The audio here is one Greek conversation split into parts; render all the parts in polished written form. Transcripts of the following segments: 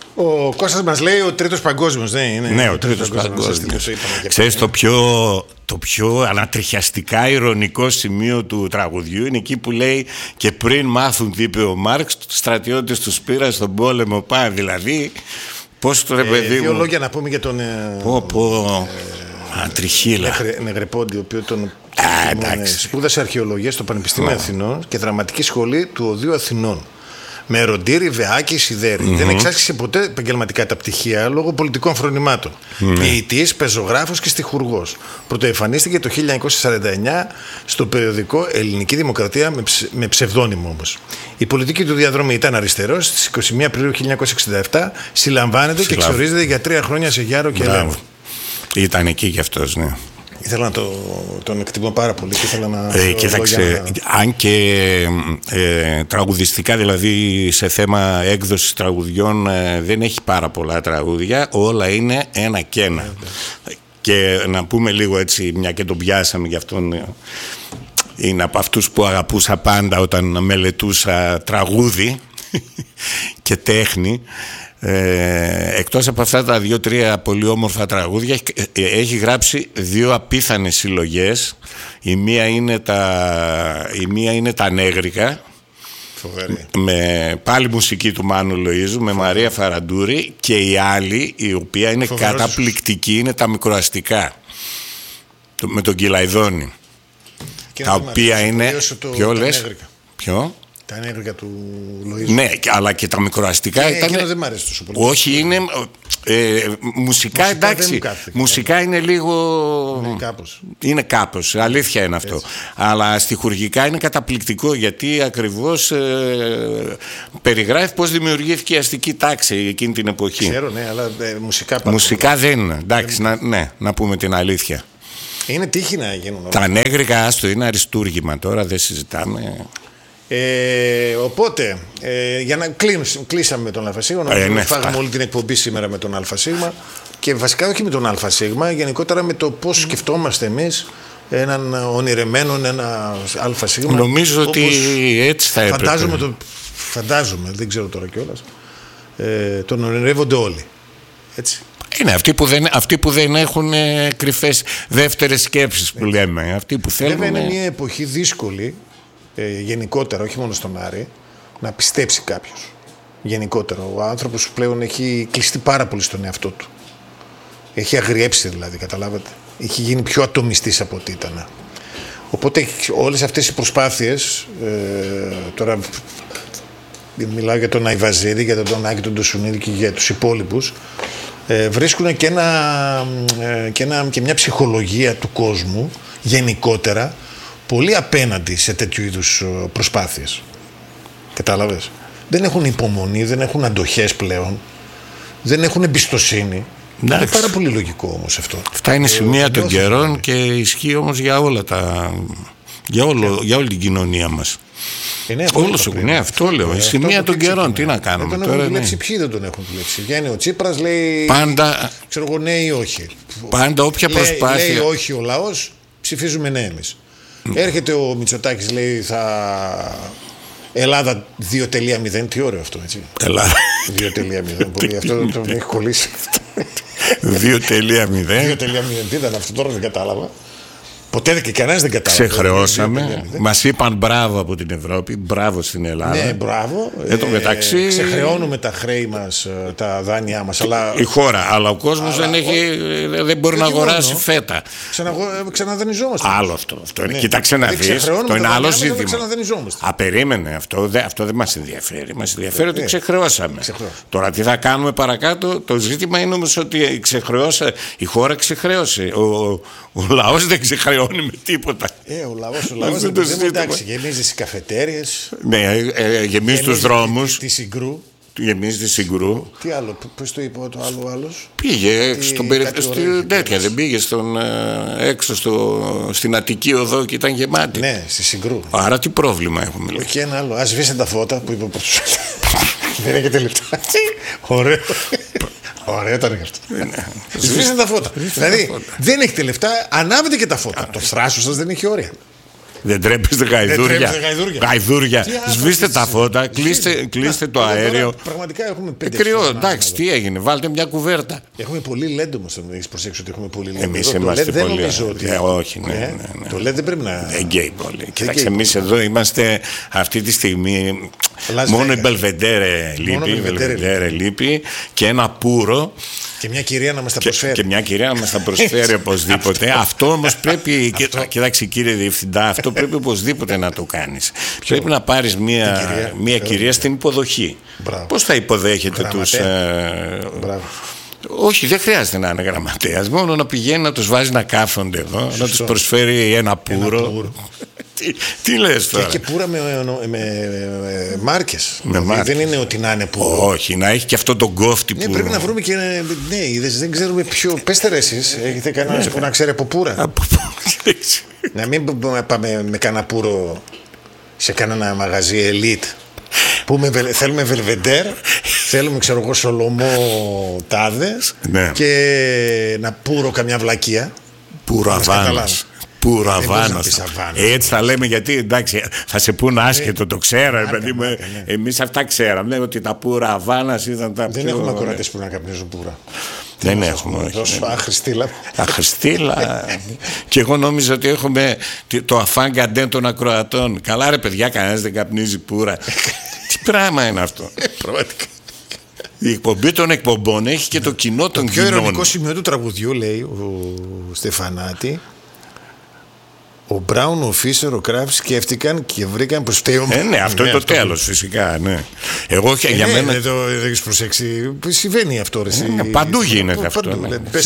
Ο Κώστας μας λέει ο τρίτος παγκόσμιος, δεν είναι? Ναι, ο τρίτος παγκόσμιος. Ξέρεις, το πιο ανατριχιαστικά ηρωνικό σημείο του τραγουδιού είναι εκεί που λέει και πριν μάθουν, τι είπε ο Μάρξ, τους στρατιώτες τους πήραν στον πόλεμο πάνε. Δηλαδή, πώς το ρε παιδί μου. Δύο λόγια να πούμε για τον Ατριχίλα Νεγρεπόντι, ο οποίος τον σπούδασε αρχαιολογία στο Πανεπιστήμιο Αθηνών και δραματική σχολή του Οδείου Αθηνών. Με Ροντήρη, Βεάκη, Σιδέρη. Δεν εξάσκησε ποτέ επαγγελματικά τα πτυχία λόγω πολιτικών φρονημάτων. Ποιητής, πεζογράφος και στιχουργός. Πρωτοεμφανίστηκε το 1949 στο περιοδικό Ελληνική Δημοκρατία με ψευδόνυμο όμως. Η πολιτική του διαδρομή ήταν αριστερός. Στις 21 Απριλίου 1967 συλλαμβάνεται και εξορίζεται για 3 χρόνια σε Γιάρο και Ελένη. Ήταν εκεί κι αυτός, ναι. Ήθελα να τον εκτιμώ πάρα πολύ και ήθελα να. Κοίταξε, αν και τραγουδιστικά, δηλαδή σε θέμα έκδοσης τραγουδιών, δεν έχει πάρα πολλά τραγούδια, όλα είναι ένα και ένα. Και να πούμε λίγο έτσι, μια και τον πιάσαμε γι' αυτόν, είναι από αυτούς που αγαπούσα πάντα όταν μελετούσα τραγούδι και τέχνη. Εκτός από αυτά τα 2-3 πολύ όμορφα τραγούδια, έχει γράψει 2 απίθανες συλλογές. Η μία είναι τα Νέγρικα, με πάλι μουσική του Μάνου Λοΐζου, με Μαρία Φαραντούρη, και η άλλη, η οποία είναι καταπληκτική, είναι τα Μικροαστικά με τον Κυλαϊδόνη, τα οποία είναι ποιο λες, ποιο? Τα Νέγρικα του Λοΐζου. Ναι, αλλά και τα Μικροαστικά ήταν. Δεν μ' άρεσε τόσο πολύ. Όχι, είναι. Μουσικά εντάξει. Μουσικά είναι λίγο. Είναι κάπως. Αλήθεια είναι αυτό. Αλλά στιχουργικά είναι καταπληκτικό, γιατί ακριβώς περιγράφει πώς δημιουργήθηκε η αστική τάξη εκείνη την εποχή. Ξέρω, ναι, αλλά μουσικά. Μουσικά δεν είναι. Εντάξει, να πούμε την αλήθεια. Είναι τύχη να γίνουν. Τα Νέγρικα, άστο, είναι αριστούργημα τώρα, δεν συζητάμε. Οπότε, για να κλείσαμε με τον ΑΣ, φάγαμε όλη την εκπομπή σήμερα με τον ΑΣ, και βασικά όχι με τον ΑΣ, γενικότερα με το πώς σκεφτόμαστε εμείς έναν ονειρεμένον, ένα ΑΣ. Νομίζω ότι έτσι θα έπρεπε. Φαντάζομαι, δεν ξέρω τώρα κιόλας, τον ονειρεύονται όλοι. Έτσι. Είναι αυτοί που δεν έχουν κρυφές δεύτερες σκέψεις που λέμε. Αυτοί που θέλουν. Βέβαια είναι μια εποχή δύσκολη. Γενικότερα, όχι μόνο στον Άρη, να πιστέψει κάποιος. Γενικότερα, ο άνθρωπος πλέον έχει κλειστεί πάρα πολύ στον εαυτό του. Έχει αγριέψει δηλαδή, καταλάβατε. Έχει γίνει πιο ατομιστής από ό,τι ήταν. Οπότε όλες αυτές οι προσπάθειες, τώρα μιλάω για τον Αϊβαζίδη, για τον Άκη, τον Τοσουνίδη και για τους υπόλοιπους, βρίσκουν και μια ψυχολογία του κόσμου γενικότερα πολύ απέναντι σε τέτοιου είδους προσπάθειες. Κατάλαβες. Δεν έχουν υπομονή, δεν έχουν αντοχές πλέον, δεν έχουν εμπιστοσύνη. Είναι πάρα πολύ λογικό όμως αυτό. Αυτά είναι σημεία των καιρών και ισχύει όμως για όλα για όλη την κοινωνία μας. Ναι, αυτό λέω. Η σημεία των καιρών, τι να κάνουμε τώρα. Δεν έχουν δουλέψει, ποιοι δεν τον έχουν δουλέψει. Βγαίνει ο Τσίπρας, λέει πάντα, ξέρω εγώ, ναι ή όχι. Πάντα όποια προσπάθεια. Λέει όχι ο λαός, ψηφίζουμε ναι εμείς. Έρχεται ο Μητσοτάκης, λέει Ελλάδα 2.0. Τι ωραίο αυτό, έτσι. Ελλάδα 2.0. Πολύ, αυτό το έχει κολλήσει. 2.0. Τι ήταν αυτό, τώρα δεν κατάλαβα. Ποτέ και κανένας δεν κατάλαβε. Ξεχρεώσαμε. Μας είπαν μπράβο από την Ευρώπη, μπράβο στην Ελλάδα. Ναι, μπράβο. Μεταξύ, ξεχρεώνουμε τα χρέη μας, τα δάνειά μας. Η χώρα, αλλά ο κόσμος δεν μπορεί να αγοράσει φέτα. Ξαναδανιζόμαστε. Άλλο αυτό. Κοίταξε να δεις. Το είναι άλλο ζήτημα. Απερίμενε αυτό. Αυτό δεν μας ενδιαφέρει. Μας ενδιαφέρει ότι ξεχρεώσαμε. Τώρα τι θα κάνουμε παρακάτω. Το ζήτημα είναι όμως ότι η χώρα ξεχρέωσε. Ο λαός δεν ξεχρεώνει με τίποτα. Ο λαός δεν εντάξει, γεμίζει τις καφετέριες. Ναι, γεμίζει τους δρόμους. Τη Συγκρού. Γεμίζει τη Συγκρού. Τι άλλο, πώς το είπε το άλλος. Πήγε στον τέτοια, δεν πήγε έξω στην Αττική Οδό και ήταν γεμάτη. Ναι, στη Συγκρού. Άρα τι πρόβλημα έχουμε. Και ένα άλλο, ας σβήσετε τα φώτα που είπε ο πρώτος. Δεν έχετε λεπτά. Ωραίο. Ωραίο ήταν αυτό. Σβήστε τα φώτα. Δηλαδή δεν έχετε λεφτά, ανάβετε και τα φώτα. Το θράσος σας δεν έχει όρια. Δεν τρέπεστε γαϊδούρια. Γαϊδούρια. Σβήστε τα φώτα, κλείστε το αέριο. Πραγματικά έχουμε 5. Κρυό, εντάξει, τι έγινε, βάλτε μια κουβέρτα. Έχουμε πολύ LED όμως, να έχεις προσέξει ότι έχουμε πολύ LED. Εμείς είμαστε δεν πολύ. νομίζω ότι. Όχι, ναι. Το LED δεν πρέπει να. Γκέι πολύ. Κοιτάξτε, εμείς εδώ είμαστε αυτή τη στιγμή. Μόνο η Μπελβεντέρε λείπει και ένα πουρο. Και μια κυρία να μας τα προσφέρει. Και μια κυρία να μας τα προσφέρει οπωσδήποτε. Αυτό όμως πρέπει. Κοιτάξτε, κύριε Διευθυντά, αυτό πρέπει οπωσδήποτε να το κάνεις. Πρέπει να πάρεις μια κυρία στην υποδοχή. Πώς θα υποδέχεται τους. Όχι, δεν χρειάζεται να είναι γραμματέας. Μόνο να πηγαίνει να τους βάζει να κάθονται εδώ, να τους προσφέρει ένα πουρο. Τι λες τώρα. Και πουρα με μάρκες. Δεν είναι ότι να είναι πουρο. Όχι, να έχει και αυτό τον κόφτη που. Πρέπει να βρούμε και. Ναι, δεν ξέρουμε ποιο. Πέστε ρε εσείς, έχετε κανένας που να ξέρει από πουρα. Να μην πάμε με κανένα πουρο σε κανένα μαγαζί elite. Θέλουμε Βελβεντέρ, θέλουμε ξέρω εγώ Σολομό τάδες και να πουρω καμιά βλακεία. Πουραβάνας. Πουραβάνας. Έτσι θα λέμε, γιατί εντάξει, θα σε πούνε άσχετο, το ξέρω, παιδί μου. Εμείς αυτά ξέραμε, ότι τα πουραβάνας ήταν τα πιο. Δεν έχουμε ακροατές που να καπνίζουν πουρα. Δεν έχουμε. Τόσο αχρηστήλα. Αχρηστήλα. Και εγώ νόμιζα ότι έχουμε το αφάγκαντέ των ακροατών. Καλά ρε παιδιά, κανένας δεν καπνίζει πουρα. Τι πράγμα είναι αυτό. Πραγματικά. Η εκπομπή των εκπομπών έχει και το κοινό των κοινών. Το πιο ειρωνικό σημείο του τραγουδιού, λέει ο Στεφανάτη, ο Μπράουν, ο Φίσερ, ο Κράβ σκέφτηκαν και βρήκαν πως φταίει. Ναι, αυτό είναι το τέλος, φυσικά. Ναι. Εγώ για μένα. Δεν έχεις προσέξει. Συμβαίνει αυτό. Παντού γίνεται αυτό. Παντού,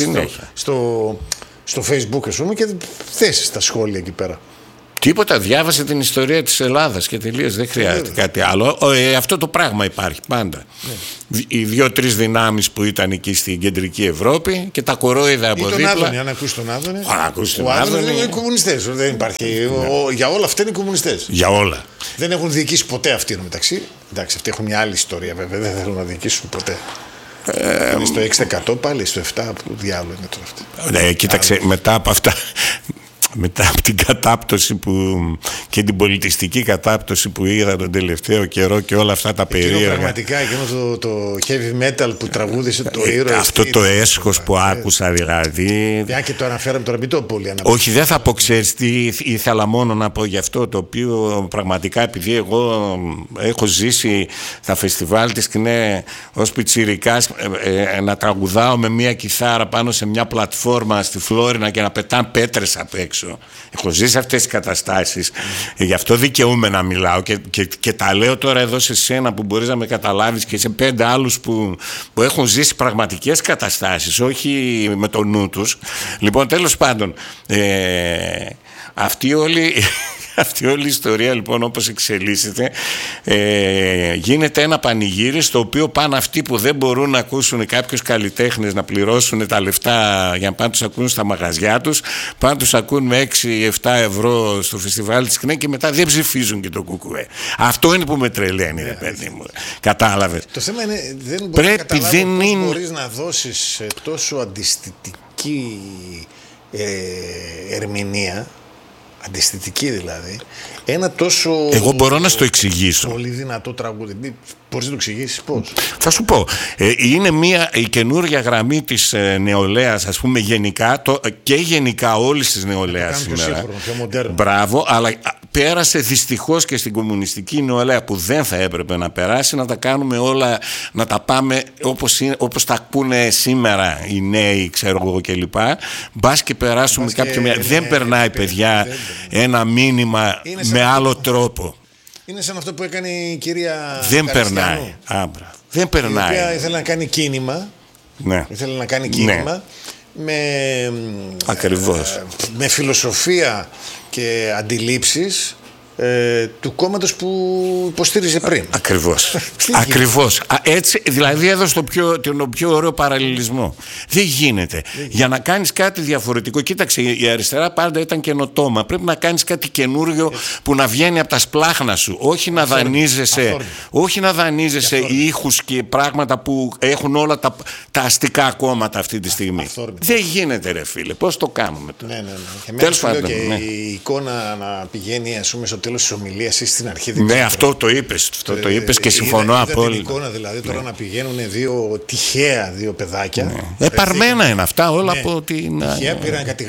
στο Facebook, ας πούμε, και θέσεις τα σχόλια εκεί πέρα. Τίποτα, διάβασε την ιστορία της Ελλάδας και τελείως, δεν χρειάζεται κάτι άλλο. Αυτό το πράγμα υπάρχει πάντα. Οι 2-3 δυνάμεις που ήταν εκεί στην κεντρική Ευρώπη και τα κορόιδα από δίπλα. Τον Άδωνη, αν ακούσει τον Άδωνη. Ο Άδωνη είναι κομμουνιστές. Δεν υπάρχει. Για όλα αυτά είναι κομμουνιστές. Για όλα. Δεν έχουν διοικήσει ποτέ αυτοί μεταξύ. Εντάξει, αυτοί έχουν μια άλλη ιστορία βέβαια. Δεν θέλουν να διοικήσουν ποτέ. Είναι στο 6% πάλι, στο 7% που διάλογο είναι τώρα αυτή. Ναι, κοίταξε, μετά από αυτά. Μετά από την κατάπτωση και την πολιτιστική κατάπτωση που είδα τον τελευταίο καιρό και όλα αυτά τα περίεργα. Πραγματικά εκείνο το heavy metal που τραγούδισε το ήρωα. Αυτό το έσχος που άκουσα δηλαδή. Μια και το αναφέραμε τώρα, μην το πολύ αναφέραμε. Όχι, δεν θα πω, ξέρεις τι, ήθελα μόνο να πω γι' αυτό, το οποίο πραγματικά, επειδή εγώ έχω ζήσει τα φεστιβάλ της ΚΝΕ ως πιτσιρικάς, να τραγουδάω με μια κιθάρα πάνω σε μια πλατφόρμα στη Φλόρινα και να πετάνε πέτρες απ' έξω. Έχω ζήσει αυτές τις καταστάσεις. Γι' αυτό δικαιούμαι να μιλάω και τα λέω τώρα εδώ σε σένα που μπορείς να με καταλάβεις και σε 5 άλλους που έχουν ζήσει πραγματικές καταστάσεις, όχι με το νου τους. Λοιπόν, τέλος πάντων, αυτή όλη η ιστορία λοιπόν, όπως εξελίσσεται, γίνεται ένα πανηγύρι στο οποίο πάνε αυτοί που δεν μπορούν να ακούσουν κάποιους καλλιτέχνες να πληρώσουν τα λεφτά για να πάνε τους ακούν στα μαγαζιά τους, πάνε τους ακούν με 6-7 ευρώ στο φεστιβάλ της ΚΝΕ και μετά δεν ψηφίζουν και το κουκουέ. Αυτό είναι που με τρελαίνει, ρε παιδί μου. Κατάλαβες. Το θέμα είναι δεν μπορείς να καταλάβεις πώς μπορείς να δώσεις τόσο αντιστητική ερμηνεία, αντιστητική δηλαδή, ένα τόσο. Εγώ μπορώ να στο εξηγήσω. Πολύ δυνατό τραγούδι. Μπορείς να το εξηγήσεις πώς? Θα σου πω. Είναι η καινούργια γραμμή της νεολαίας, ας πούμε, γενικά και γενικά όλης της νεολαίας σήμερα. Πιο σύγχρονο, πιο μοντέρνο. Μπράβο, αλλά πέρασε δυστυχώς και στην κομμουνιστική νεολαία που δεν θα έπρεπε να περάσει, να τα κάνουμε όλα, να τα πάμε όπως τα ακούνε σήμερα οι νέοι, ξέρω εγώ κλπ. Μπας και περάσουμε κάποιο μια. Δεν περνάει, παιδιά, ένα μήνυμα με άλλο τρόπο. Είναι σαν αυτό που έκανε η κυρία. Δεν περνάει. Δεν περνάει. Η οποία ήθελε να κάνει κίνημα. Ναι. Ήθελε να κάνει κίνημα ακριβώς. Με φιλοσοφία και αντιλήψεις του κόμματος που υποστήριζε πριν. Ακριβώς. Έτσι, δηλαδή έδωσε τον πιο ωραίο παραλληλισμό. Δεν γίνεται. Για να κάνεις κάτι διαφορετικό, κοίταξε, η αριστερά πάντα ήταν καινοτόμα. Πρέπει να κάνεις κάτι καινούριο που να βγαίνει από τα σπλάχνα σου. Όχι να δανείζεσαι ήχους και πράγματα που έχουν όλα τα αστικά κόμματα αυτή τη στιγμή. Δεν γίνεται, ρε φίλε. Πώς το κάνουμε τώρα? Ναι. Τέλος πάντων. Η εικόνα να πηγαίνει, ας πούμε, στο τέλος της ομιλίας ή στην αρχή. Ναι, αυτό το είπες. Το είπες και συμφωνώ απόλυτα. Την εικόνα δηλαδή τώρα να πηγαίνουν δύο παιδάκια. Παρμένα είναι αυτά όλα από την. Τυχαία πήραν κάτι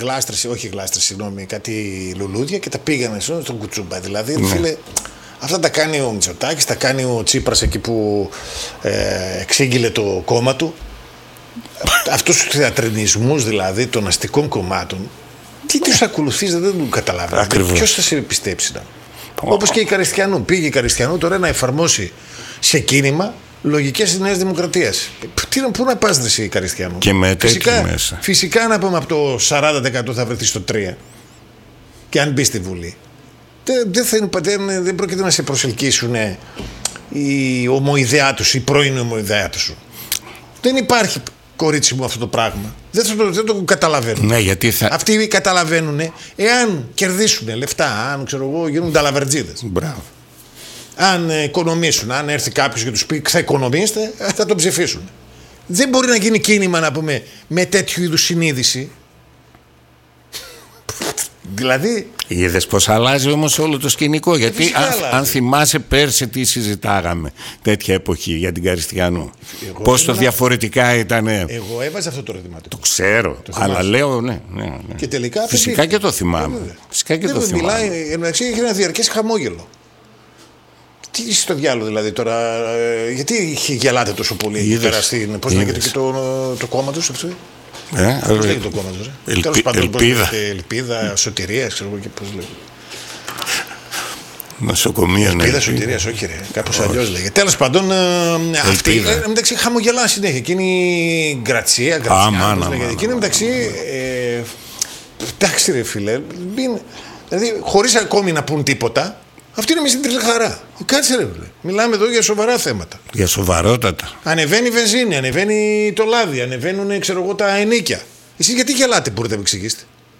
κάτι λουλούδια και τα πήγανε στον κουτσούμπα. Δηλαδή, φίλε, αυτά τα κάνει ο Μητσοτάκης, τα κάνει ο Τσίπρας εκεί που εξήγηλε το κόμμα του. Αυτούς τους θεατρινισμούς δηλαδή των αστικών κομμάτων, τι τους ακολουθείς, δεν το καταλαβαίνω. Ποιος θα σε πιστέψει να. Όπως και η Καριστιανού. Πήγε η Καριστιανού τώρα να εφαρμόσει σε κίνημα λογικές της Νέας Δημοκρατίας. Πού να πας εσύ, Καριστιανού? Και με μέσα. Φυσικά να πούμε από το 40% θα βρεθεί στο 3%. Και αν μπει στη Βουλή. Δεν πρόκειται να σε προσελκύσουν οι ομοειδεάτους, οι πρώην ομοειδεάτους σου. Δεν υπάρχει, κορίτσι μου, αυτό το πράγμα. Δεν το καταλαβαίνουν. Ναι, αυτοί καταλαβαίνουν εάν κερδίσουν λεφτά, αν γίνουν ταλαβερτζίδες. Μπράβο. Αν οικονομήσουν, αν έρθει κάποιος και τους πει θα οικονομήσετε, θα τον ψηφίσουν. Δεν μπορεί να γίνει κίνημα, να πούμε, με τέτοιου είδους συνείδηση. Δηλαδή. Είδες πως αλλάζει όμως όλο το σκηνικό? Γιατί αν θυμάσαι πέρσι τι συζητάγαμε τέτοια εποχή για την Καριστιανού, πώς το διαφορετικά ήταν. Εγώ έβαζα αυτό το ερωτηματικό. Το ξέρω, αλλά λέω ναι. Και τελικά φυσικά και το θυμάμαι. Μιλάει, εντάξει, έχει ένα διαρκές χαμόγελο. Τι στο διάλογο δηλαδή τώρα, γιατί γελάτε τόσο πολύ πέρα στην. Πώς λέγεται και το κόμμα του αυτό? Πώς λέγεται το κόμμα του? Τέλος πάντων, ελπίδα, σωτηρία, ξέρω εγώ και πώς λέγεται. Νοσοκομεία, ναι. Ελπίδα σωτηρίας, όχι ρε, κάπως αλλιώς λέγεται. Τέλος πάντων, αυτή μεταξύ χαμογελά συνέχεια. Εκείνη η Γκρατσία, εκείνη μεταξύ. Εντάξει ρε φίλε, δηλαδή χωρίς ακόμη να πούν τίποτα. Αυτή είναι με στην τριχαρά. Κάτσε ρε, μιλάμε εδώ για σοβαρά θέματα. Για σοβαρότατα. Ανεβαίνει η βενζίνη, ανεβαίνει το λάδι, ανεβαίνουν τα ενίκια. Εσείς γιατί γελάτε, μπορείτε να με εξηγήσετε?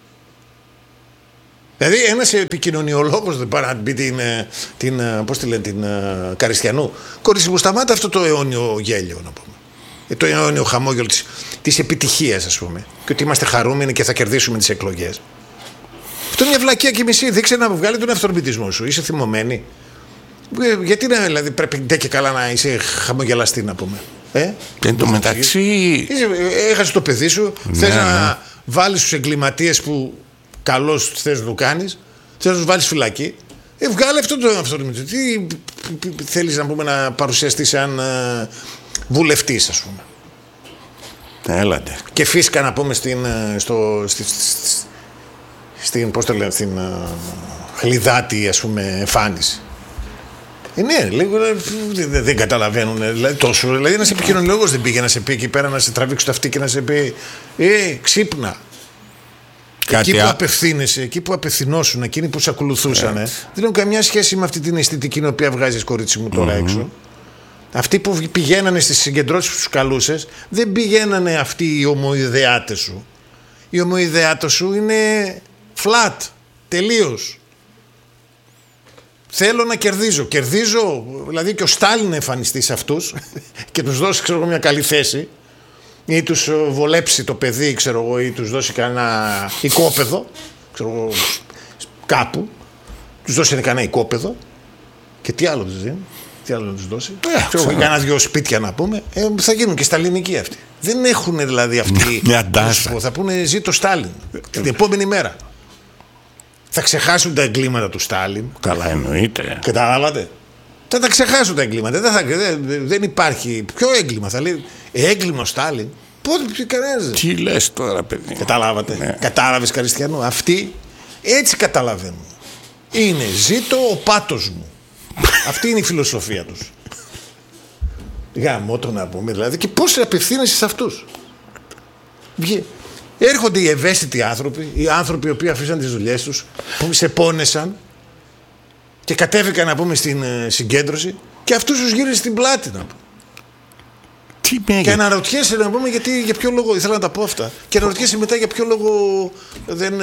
Δηλαδή ένας επικοινωνιολόγος δεν πάει να πει την Καριστιανού. Κορίτσι μου, σταμάτα αυτό το αιώνιο γέλιο, να πούμε. Το αιώνιο χαμόγελο της επιτυχίας, ας πούμε. Και ότι είμαστε χαρούμενοι και θα κερδίσουμε τις εκλογές. Αυτό είναι μια βλακεία και μισή. Δείξε να βγάλει τον αυτορμητισμό σου. Είσαι θυμωμένη. Γιατί δηλαδή πρέπει ντε και καλά να είσαι χαμογελαστή, να πούμε. Εν τω μεταξύ. Έχασε το παιδί σου. Ναι, θες να βάλεις τους εγκληματίες που καλώς θες να το κάνεις. Θες να τους βάλεις φυλακή. Βγάλε αυτό το αυτορμητισμό. Τι θέλεις να πούμε να παρουσιαστείς σαν βουλευτής, ας πούμε. Έλατε. Και φύσκα να πούμε στην χλιδάτη, ας πούμε, εμφάνιση. Ναι, λίγο δεν καταλαβαίνουν. Δηλαδή, τόσο. Δηλαδή, ένας επικοινωνιολόγος δεν πήγε να σε πει εκεί πέρα να σε τραβήξει το αυτί και να σε πει ξύπνα. Εκεί που απευθύνεσαι, εκεί που απευθυνόσουν, εκείνοι που σε ακολουθούσαν, δεν έχουν καμιά σχέση με αυτή την αισθητική την οποία βγάζεις, κορίτσι μου, τώρα έξω. Αυτοί που πηγαίνανε στις συγκεντρώσεις που τους καλούσες, δεν πηγαίνανε αυτοί οι ομοειδεάτες σου. Οι ομοειδεάτες σου είναι flat, τελείως. Θέλω να κερδίζω. Κερδίζω, δηλαδή και ο Στάλιν να εμφανιστεί σε αυτούς και τους δώσει, ξέρω εγώ, μια καλή θέση, ή τους βολέψει το παιδί, ξέρω εγώ, ή τους δώσει κανένα οικόπεδο, ξέρω εγώ, κάπου, τους δώσει κανένα οικόπεδο και τι άλλο τους δίνει. Τι άλλο να τους δώσει. Ξέρω εγώ, κανένα δυο σπίτια να πούμε, θα γίνουν και σταλινικοί αυτοί. Δεν έχουν δηλαδή αυτοί. Θα πούνε ζήτω Στάλιν την επόμενη μέρα. Θα ξεχάσουν τα εγκλήματα του Στάλιν. Καλά, εννοείται. Καταλάβατε. Θα τα ξεχάσουν τα εγκλήματα. Δεν υπάρχει. Ποιο έγκλημα θα λέει? Έγκλημα ο Στάλιν. Πότε κανένας. Τι λες τώρα, παιδί? Καταλάβατε. Ναι. Κατάλαβες, Καριστιανού? Αυτοί έτσι καταλαβαίνουν. Είναι ζήτω ο πάτος μου. Αυτή είναι η φιλοσοφία τους. Γαμώτο να πούμε δηλαδή. Και πώς απευθύνεσαι σε αυτούς? Έρχονται οι ευαίσθητοι άνθρωποι, οι άνθρωποι οι οποίοι αφήσαν τις δουλειές τους, που σε πόνεσαν, Και κατέβηκαν να πούμε στην συγκέντρωση και αυτούς τους γύρισε στην πλάτη να πούμε. Και αναρωτιέσαι να πούμε για ποιο λόγο, ήθελα να τα πω αυτά. Και αναρωτιέσαι μετά για ποιο λόγο δεν.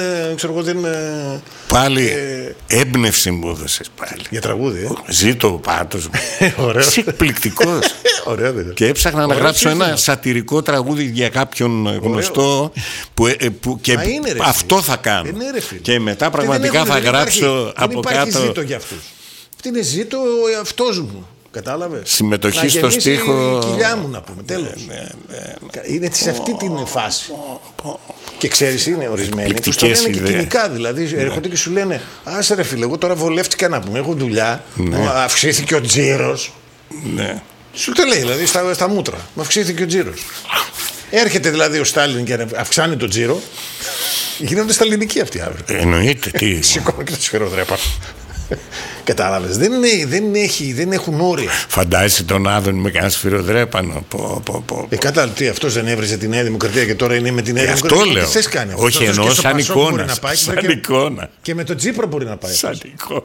Πάλι έμπνευση μου έδωσες πάλι. Για τραγούδι, Ζήτω ο Πάτος μου. Είσαι εκπληκτικός. Και έψαχνα να γράψω ένα σατυρικό τραγούδι για κάποιον γνωστό που και αυτό θα κάνω. Και μετά πραγματικά θα γράψω από κάτω. Δεν υπάρχει ζήτω για αυτούς. Τι είναι ζήτω αυτός μου. Κατάλαβες. Συμμετοχή στο στίχο. Η κοιλιά μου να πούμε. Τέλος. Είναι σε αυτή την φάση. Και ξέρεις, είναι ορισμένοι που το λένε και κοινικά. Δηλαδή έρχονται και σου λένε: άσε ρε φίλε, εγώ τώρα βολεύτηκα να πούμε. Έχω δουλειά. Αυξήθηκε ο τζίρος. Ναι. Σου το λέει δηλαδή στα μούτρα. Μου αυξήθηκε ο τζίρος. Έρχεται δηλαδή ο Στάλιν και αυξάνει τον τζίρο. Γίνονται σταλινικοί αυτοί αύριο. Εννοείται. Τι. Σηκώνω και το σφαιροδρέπα. Κατάλαβες, δεν έχουν όρια. Φαντάζεσαι τον Άδωνη με κανένα σφυροδρέπανο. Κατάλαβε τι, αυτός δεν έβριζε τη Νέα Δημοκρατία και τώρα είναι με τη Νέα Δημοκρατία. Αυτό λέω. Τι θες κάνει αυτό. Όχι, εννοώ σαν εικόνα. Σαν εικόνα. Και με τον Τσίπρα μπορεί να πάει. Σαν εικόνα.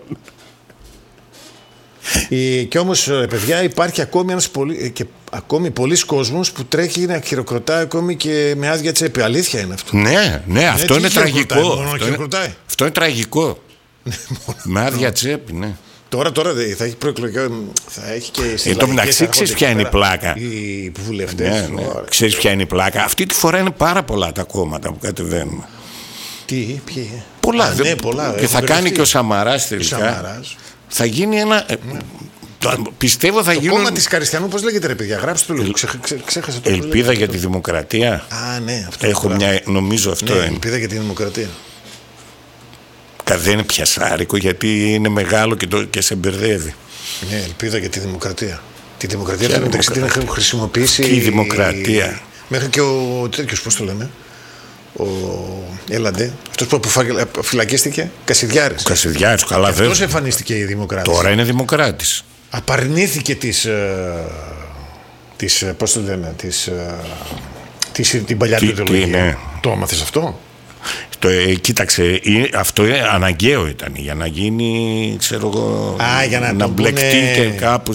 Και όμως, παιδιά, υπάρχει ακόμη πολλοί κόσμος που τρέχει να χειροκροτάει ακόμη και με άδεια τσέπη. Αλήθεια είναι αυτό. Ναι, αυτό είναι τραγικό. Αυτό είναι τραγικό. Με άδεια τσέπη, ναι. Τώρα θα έχει προεκλογικό. Θα έχει και στις εν τω μεταξύ, ξέρεις ποια είναι η πλάκα. Οι βουλευτές. Ναι. Ξέρεις ποια είναι η πλάκα. Αυτή τη φορά είναι πάρα πολλά τα κόμματα που κατεβαίνουν. Τι, ποιοι. Πολλά. Πολλά. Και θα κάνει και ο Σαμαράς τελικά. Θα γίνει ένα. Πιστεύω θα γίνουν. Το κόμμα της Καριστιανού, πώς λέγεται ρε παιδιά, γράψτε το λίγο. Ξέχασα το. Ελπίδα για τη Δημοκρατία. Α, ναι, αυτό. Έχω μια. Νομίζω αυτό είναι. Ελπίδα για τη Δημοκρατία. Δεν είναι πιασάρικο γιατί είναι μεγάλο και σε μπερδεύει. Ναι, ελπίδα για τη Δημοκρατία. Τη Δημοκρατία αυτή μεταξύ την έχουν χρησιμοποιήσει. Η Δημοκρατία. Μέχρι και ο τέτοιος, πώς το λένε. Ο Έλαντε, αυτός που φυλακίστηκε, Κασιδιάρης. Ο Κασιδιάρης, καλά βέβαια. Αυτός εμφανίστηκε η Δημοκράτης. Τώρα είναι Δημοκράτης. Απαρνήθηκε πώς το λένε, την παλιά του ιδεολογία. Το έμαθες αυτό? Κοίταξε, αυτό αναγκαίο ήταν για να γίνει, ξέρω εγώ, να μπλεκτεί και κάπου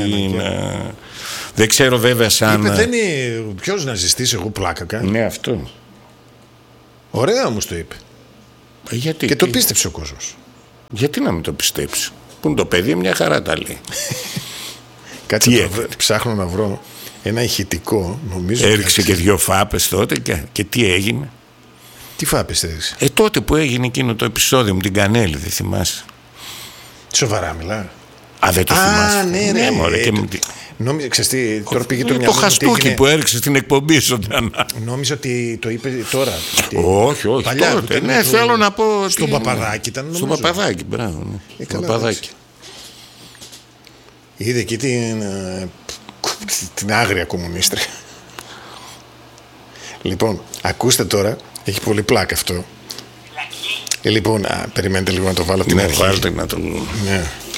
δεν ξέρω βέβαια σαν. Είπε, δεν είναι ποιος να ζητήσει, εγώ πλάκα κάνω. Ναι, αυτό. Ωραία όμως το είπε. Γιατί, και το πίστεψε ο κόσμος. Γιατί να μην το πιστέψει? Που είναι το παιδί, μια χαρά τα λέει. Κάτσε ψάχνω να βρω ένα ηχητικό, νομίζω. Έριξε και 2 φάπες τότε και τι έγινε? Τι φάπες έριξε? Τότε που έγινε εκείνο το επεισόδιο με την Κανέλη, δεν θυμάσαι? Σοβαρά μιλά? Δεν το θυμάσαι? Ναι, μωρέ, νόμιζε, ξέρεις, τώρα πήγε το μυαλό. Το χαστούκι που έριξε στην εκπομπή σου. Νόμιζα ότι το είπε τώρα. Όχι, παλιά, τότε. Ναι, θέλω να πω. Στον Παπαδάκη ήταν. Στον Παπαδάκη, μπράβο. Παπαδάκη. Είδε εκεί την άγρια κομμουνίστρια. Λοιπόν, ακούστε τώρα. Έχει πολύ πλάκα αυτό. Λοιπόν, περιμένετε λίγο να το βάλω την αρχή. Βάλτε να το. Ναι.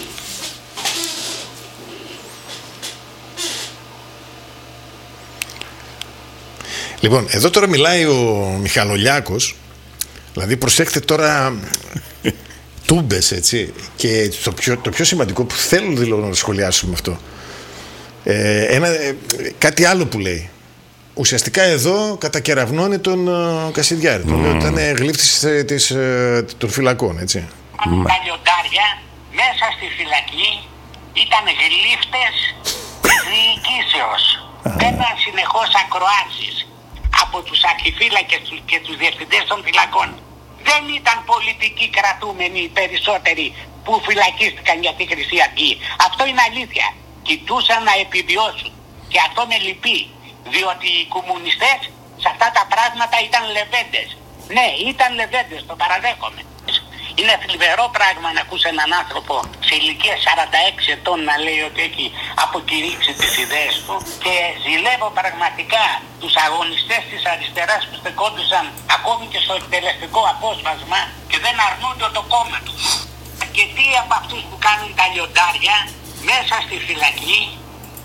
Λοιπόν, εδώ τώρα μιλάει ο Μιχαλολιάκος. Δηλαδή προσέχετε τώρα τούμπες, έτσι. Και το πιο σημαντικό που θέλω δηλαδή να σχολιάσουμε αυτό, κάτι άλλο που λέει. Ουσιαστικά εδώ κατακεραυνώνει τον Κασιδιάρη. Το λέει ότι ήταν γλύφτης των φυλακών, έτσι. Τα λιοντάρια μέσα στη φυλακή ήταν γλύφτες της διοικήσεως. Παίρναν συνεχώς ακροάσεις από τους αρχιφύλακες και τους διευθυντές των φυλακών. Δεν ήταν πολιτικοί κρατούμενοι οι περισσότεροι που φυλακίστηκαν για τη Χρυσή Αυγή. Αυτό είναι αλήθεια. Κοιτούσαν να επιβιώσουν. Και αυτό με λυπεί. Διότι οι κομμουνιστές σε αυτά τα πράγματα ήταν λεβέντες. Ναι, ήταν λεβέντες, το παραδέχομαι. Είναι θλιβερό πράγμα να ακούς έναν άνθρωπο σε ηλικία 46 ετών να λέει ότι έχει αποκηρύξει τις ιδέες του, και ζηλεύω πραγματικά τους αγωνιστές της αριστεράς που στεκόντουσαν ακόμη και στο εκτελεστικό απόσπασμα και δεν αρνούνται το κόμμα τους. Και τι από αυτούς που κάνουν τα λιοντάρια μέσα στη φυλακή